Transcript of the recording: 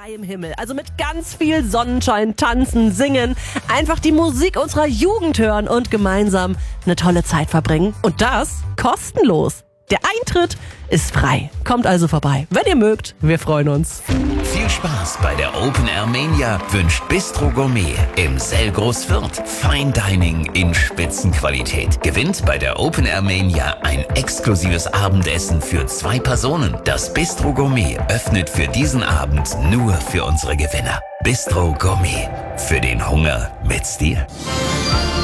freiem Himmel. Also mit ganz viel Sonnenschein, tanzen, singen, einfach die Musik unserer Jugend hören und gemeinsam eine tolle Zeit verbringen. Und das kostenlos. Der Eintritt ist frei. Kommt also vorbei, wenn ihr mögt. Wir freuen uns. Viel Spaß bei der Open Air Mania wünscht Bistro Gourmet im Selgros Fürth. Fine Dining in Spitzenqualität. Gewinnt bei der Open Air Mania ein exklusives Abendessen für 2 Personen. Das Bistro Gourmet öffnet für diesen Abend nur für unsere Gewinner. Bistro Gourmet. Für den Hunger mit Stil.